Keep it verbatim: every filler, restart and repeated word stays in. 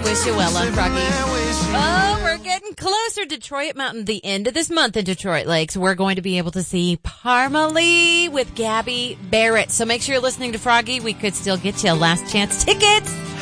Wish you well on Froggy. Oh, we're getting closer. Detroit Mountain, the end of this month in Detroit Lakes. We're going to be able to see Parmalee with Gabby Barrett. So make sure you're listening to Froggy. We could still get you last chance tickets.